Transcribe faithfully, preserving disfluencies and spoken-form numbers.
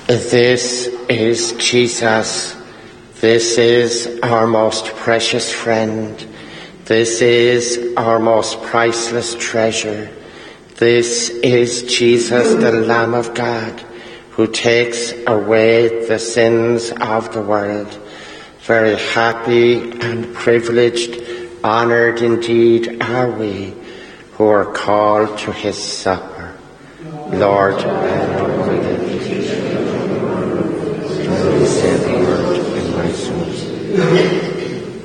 This is Jesus. This is our most precious friend. This is our most priceless treasure. This is Jesus, the Lamb of God, who takes away the sins of the world. Very happy and privileged, honoured indeed are we who are called to his supper. Lord, and with it, say the word in my soul.